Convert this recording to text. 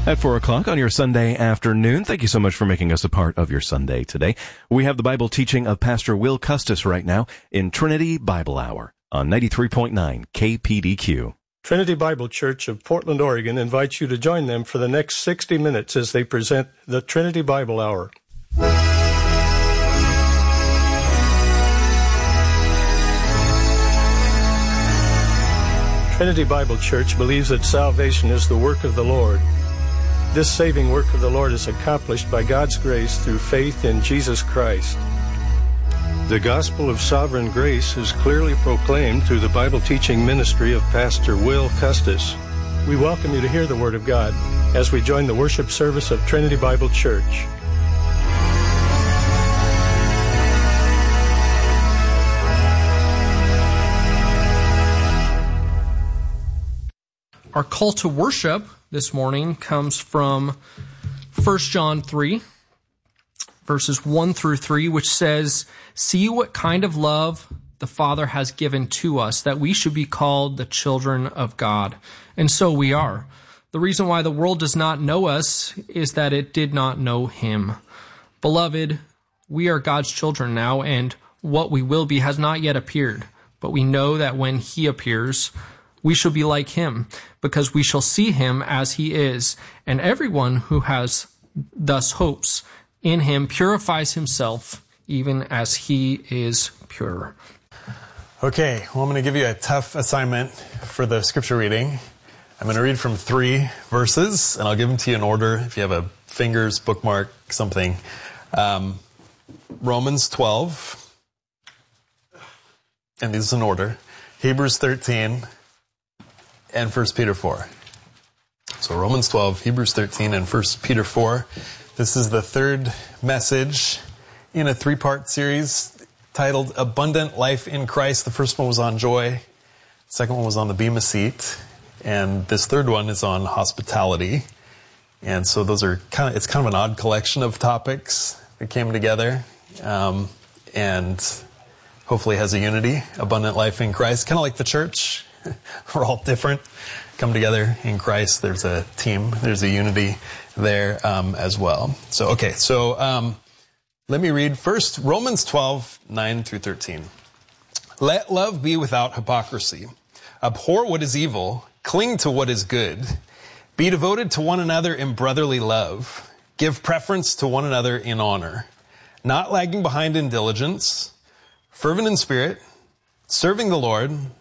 At 4 o'clock on your Sunday afternoon. Thank you so much for making us a part of your Sunday today. We have the Bible teaching of Pastor Will Custis right now in Trinity Bible Hour on 93.9 KPDQ. Trinity Bible Church of Portland, Oregon invites you to join them for the next 60 minutes as they present the Trinity Bible Hour. Trinity Bible Church believes that salvation is the work of the Lord. This saving work of the Lord is accomplished by God's grace through faith in Jesus Christ. The gospel of sovereign grace is clearly proclaimed through the Bible teaching ministry of Pastor Will Custis. We welcome you to hear the Word of God as we join the worship service of Trinity Bible Church. Our call to worship this morning comes from 1 John 3, verses 1 through 3, which says, "See what kind of love the Father has given to us, that we should be called the children of God. And so we are. The reason why the world does not know us is that it did not know him. Beloved, we are God's children now, and what we will be has not yet appeared. But we know that when he appears, we shall be like him, because we shall see him as he is. And everyone who has thus hopes in him purifies himself, even as he is pure." Okay, well, I'm going to give you a tough assignment for the scripture reading. I'm going to read from 3 verses, and I'll give them to you in order. If you have a fingers, bookmark, something. Romans 12, and these in order. Hebrews 13, and 1 Peter 4. So Romans 12, Hebrews 13, and 1 Peter 4. This is the third message in a 3-part series titled Abundant Life in Christ. The first one was on joy. The second one was on the Bema Seat. And this third one is on hospitality. And so those are it's kind of an odd collection of topics that came together. And hopefully has a unity, abundant life in Christ. Kind of like the church. We're all different. Come together in Christ. There's a team. There's a unity there as well. So, okay. So, let me read first Romans 12, 9 through 13. "Let love be without hypocrisy. Abhor what is evil. Cling to what is good. Be devoted to one another in brotherly love. Give preference to one another in honor. Not lagging behind in diligence. Fervent in spirit. Serving the Lord.